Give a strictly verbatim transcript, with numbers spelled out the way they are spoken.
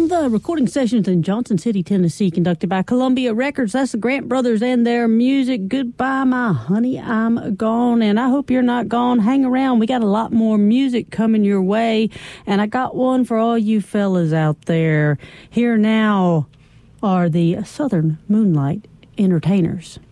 from the recording sessions in Johnson City, Tennessee, conducted by Columbia Records. That's the Grant Brothers and their music. Goodbye, my honey, I'm gone. And I hope you're not gone. Hang around. We got a lot more music coming your way. And I got one for all you fellas out there. Here now are the Southern Moonlight Entertainers.